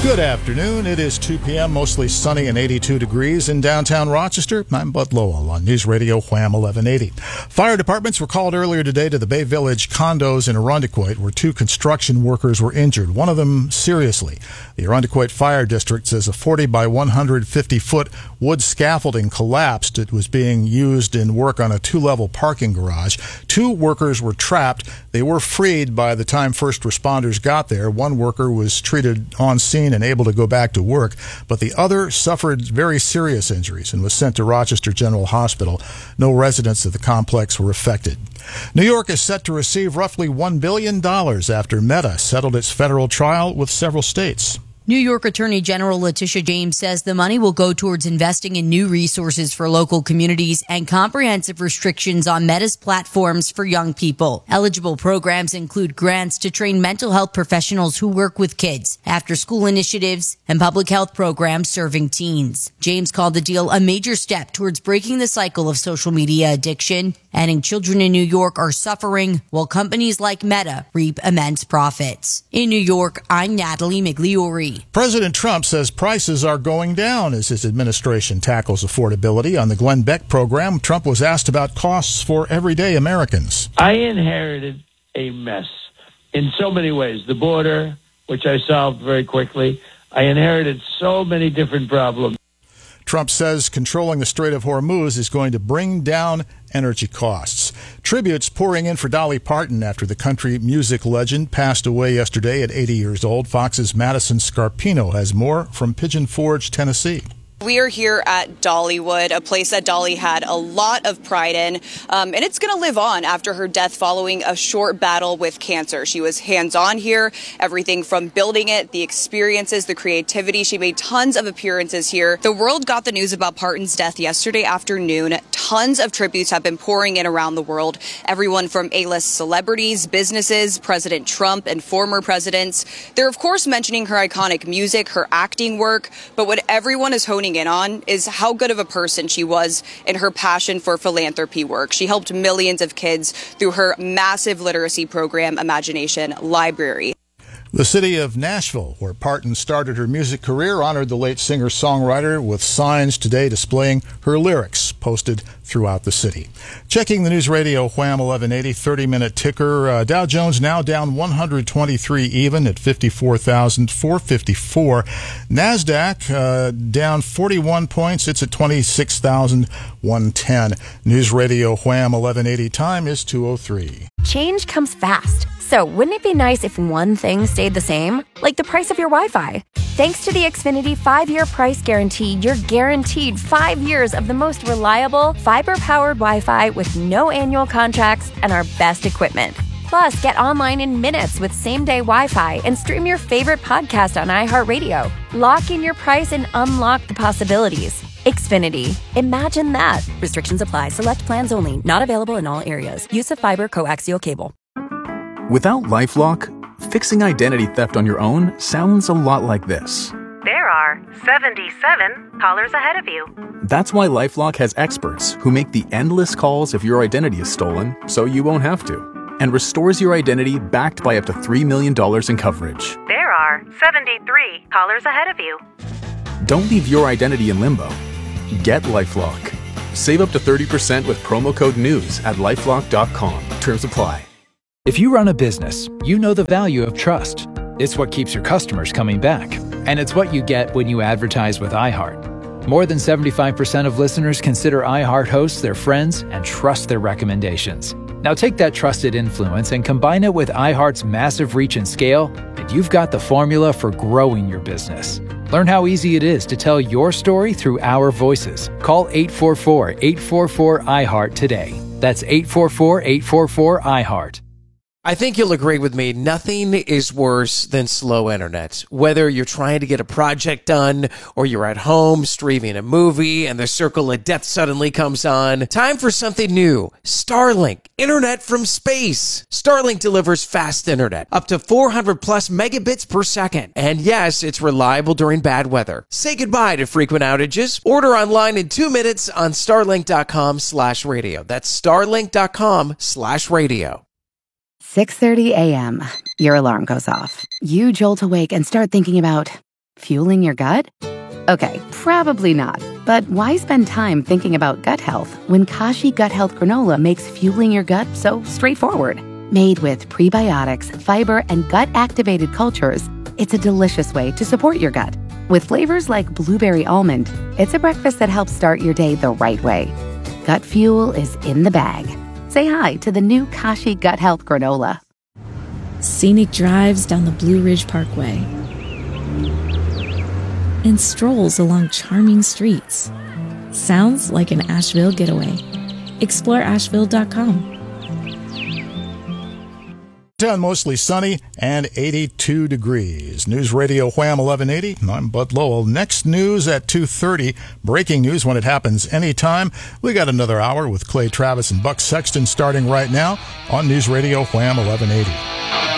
Good afternoon. It is 2 p.m., mostly sunny and 82 degrees in downtown Rochester. I'm Bud Lowell on News Radio Wham 1180. Fire departments were called earlier today to the Bay Village condos in Irondequoit, where two construction workers were injured, one of them seriously. The Irondequoit Fire District says a 40 by 150-foot wood scaffolding collapsed. It was being used in work on a two-level parking garage. Two workers were trapped. They were freed by the time first responders got there. One worker was treated on scene and able to go back to work, but the other suffered very serious injuries and was sent to Rochester General Hospital. No residents of the complex were affected. New York is set to receive roughly $1 billion after Meta settled its federal trial with several states. New York Attorney General Letitia James says the money will go towards investing in new resources for local communities and comprehensive restrictions on Meta's platforms for young people. Eligible programs include grants to train mental health professionals who work with kids, after-school initiatives, and public health programs serving teens. James called the deal a major step towards breaking the cycle of social media addiction, adding children in New York are suffering while companies like Meta reap immense profits. In New York, I'm Natalie Migliori. President Trump says prices are going down as his administration tackles affordability. On the Glenn Beck program, Trump was asked about costs for everyday Americans. I inherited a mess in so many ways. The border, which I solved very quickly. I inherited so many different problems. Trump says controlling the Strait of Hormuz is going to bring down energy costs. Tributes pouring in for Dolly Parton after the country music legend passed away yesterday at 80 years old. Fox's Madison Scarpino has more from Pigeon Forge, Tennessee. We are here at Dollywood, a place that Dolly had a lot of pride in, and it's going to live on after her death following a short battle with cancer. She was hands-on here, everything from building it, the experiences, the creativity. She made tons of appearances here. The world got the news about Parton's death yesterday afternoon. Tons of tributes have been pouring in around the world. Everyone from A-list celebrities, businesses, President Trump, and former presidents. They're, of course, mentioning her iconic music, her acting work, but what everyone is honing in on is how good of a person she was in her passion for philanthropy work. She helped millions of kids through her massive literacy program, Imagination Library. The city of Nashville, where Parton started her music career, honored the late singer-songwriter with signs today displaying her lyrics posted throughout the city. Checking the News Radio Wham 1180 30-minute ticker. Dow Jones now down 123 even at 54,454. NASDAQ down 41 points. It's at 26,110. News Radio Wham 1180 time is 2:03. Change comes fast. So wouldn't it be nice if one thing stayed the same? Like the price of your Wi-Fi. Thanks to the Xfinity 5-year price guarantee, you're guaranteed 5 years of the most reliable, fiber-powered Wi-Fi with no annual contracts and our best equipment. Plus, get online in minutes with same-day Wi-Fi and stream your favorite podcast on iHeartRadio. Lock in your price and unlock the possibilities. Xfinity. Imagine that. Restrictions apply. Select plans only. Not available in all areas. Use of fiber coaxial cable. Without LifeLock, fixing identity theft on your own sounds a lot like this. There are 77 callers ahead of you. That's why LifeLock has experts who make the endless calls if your identity is stolen, so you won't have to, and restores your identity backed by up to $3 million in coverage. There are 73 callers ahead of you. Don't leave your identity in limbo. Get LifeLock. Save up to 30% with promo code NEWS at LifeLock.com. Terms apply. If you run a business, you know the value of trust. It's what keeps your customers coming back. And it's what you get when you advertise with iHeart. More than 75% of listeners consider iHeart hosts their friends and trust their recommendations. Now take that trusted influence and combine it with iHeart's massive reach and scale, and you've got the formula for growing your business. Learn how easy it is to tell your story through our voices. Call 844-844-iHeart today. That's 844-844-iHeart. I think you'll agree with me, nothing is worse than slow internet. Whether you're trying to get a project done or you're at home streaming a movie and the circle of death suddenly comes on, time for something new. Starlink, internet from space. Starlink delivers fast internet, up to 400 plus megabits per second. And yes, it's reliable during bad weather. Say goodbye to frequent outages. Order online in 2 minutes on starlink.com/radio. That's starlink.com/radio. 6:30 a.m. Your alarm goes off. You jolt awake and start thinking about Fueling your gut? Okay, probably not. But why spend time thinking about gut health when Kashi Gut Health Granola makes fueling your gut so straightforward? Made with prebiotics, fiber, and gut-activated cultures, it's a delicious way to support your gut. With flavors like blueberry almond, it's a breakfast that helps start your day the right way. Gut fuel is in the bag. Say hi to the new Kashi Gut Health Granola. Scenic drives down the Blue Ridge Parkway and strolls along charming streets. Sounds like an Asheville getaway. Explore Asheville.com. Down mostly sunny and 82 degrees. News Radio Wham 1180. I'm Bud Lowell. Next news at 2:30. Breaking news when it happens anytime. We got another hour with Clay Travis and Buck Sexton starting right now on News Radio Wham 1180.